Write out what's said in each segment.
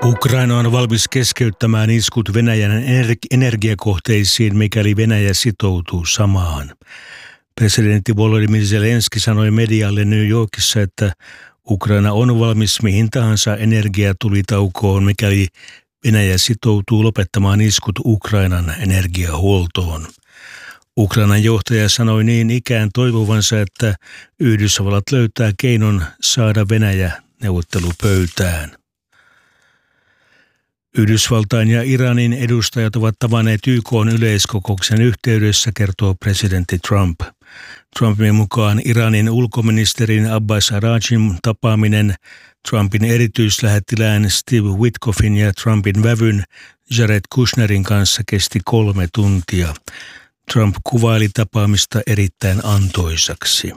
Ukraina on valmis keskeyttämään iskut Venäjän energiakohteisiin, mikäli Venäjä sitoutuu samaan. Presidentti Volodymyr Zelenski sanoi medialle New Yorkissa, että Ukraina on valmis mihin tahansa energiatulitaukoon, mikäli Venäjä sitoutuu lopettamaan iskut Ukrainan energiahuoltoon. Ukrainan johtaja sanoi niin ikään toivovansa, että Yhdysvallat löytää keinon saada Venäjä neuvottelupöytään. Yhdysvaltain ja Iranin edustajat ovat tavanneet YK:n yleiskokouksen yhteydessä, kertoo presidentti Trump. Trumpin mukaan Iranin ulkoministerin Abbas Araqchin tapaaminen Trumpin erityislähettilään Steve Witkoffin ja Trumpin vävyn Jared Kushnerin kanssa kesti 3 tuntia. Trump kuvaili tapaamista erittäin antoisaksi.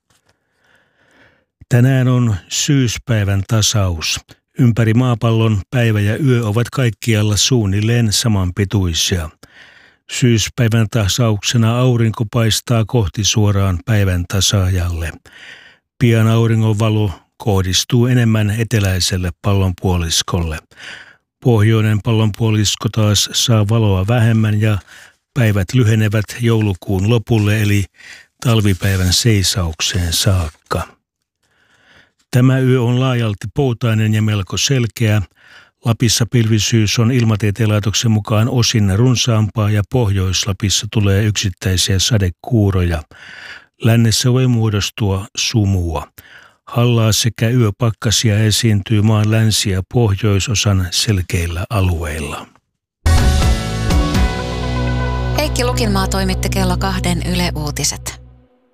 Tänään on syyspäivän tasaus. Ympäri maapallon päivä ja yö ovat kaikkialla suunnilleen samanpituisia. Syyspäivän tasauksena aurinko paistaa kohti suoraan päivän tasaajalle. Pian auringonvalo kohdistuu enemmän eteläiselle pallonpuoliskolle. Pohjoinen pallonpuolisko taas saa valoa vähemmän ja päivät lyhenevät joulukuun lopulle eli talvipäivän seisaukseen saakka. Tämä yö on laajalti poutainen ja melko selkeä. Lapissa pilvisyys on Ilmatieteen laitoksen mukaan osin runsaampaa ja Pohjois-Lapissa tulee yksittäisiä sadekuuroja. Lännessä voi muodostua sumua. Hallaa sekä yöpakkasia esiintyy maan länsi- ja pohjoisosan selkeillä alueilla. Heikki Lukinmaa toimitti kello 2 Yle Uutiset.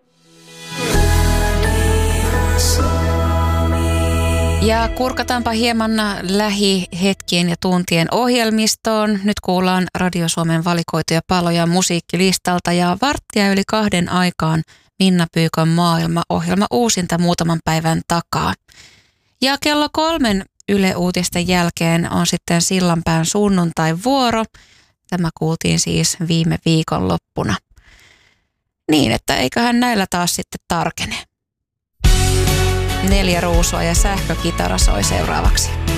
Ja kurkataanpa hieman lähihetkien ja tuntien ohjelmistoon. Nyt kuullaan Radio Suomen valikoituja paloja musiikkilistalta ja 1:15 aikaan Minna Pyykön maailma-ohjelma uusinta muutaman päivän takaa. Ja kello 3 Yle Uutisten jälkeen on sitten Sillanpään sunnuntai-vuoro. Tämä kuultiin siis viime viikon loppuna. Niin, että eiköhän näillä taas sitten tarkene. 4 ruusua ja sähkökitara soi seuraavaksi.